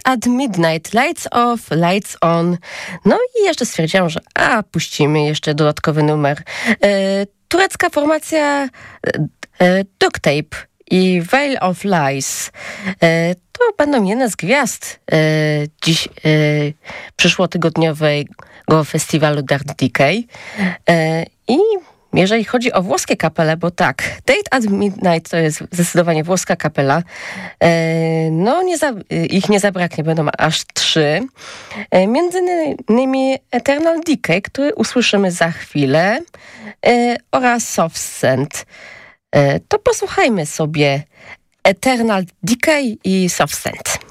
at Midnight, Lights Off, Lights On. No i jeszcze stwierdziłam, że puścimy jeszcze dodatkowy numer. Turecka formacja Duct Tape i Veil of Lies. To będą jedne z gwiazd dziś przyszłotygodniowego festiwalu Dark Decay. I jeżeli chodzi o włoskie kapele, bo tak, Date at Midnight to jest zdecydowanie włoska kapela. No, ich nie zabraknie, będą aż 3. Między innymi Eternal Decay, który usłyszymy za chwilę, oraz Soft Sand. To posłuchajmy sobie Eternal Decay i Soft Sand.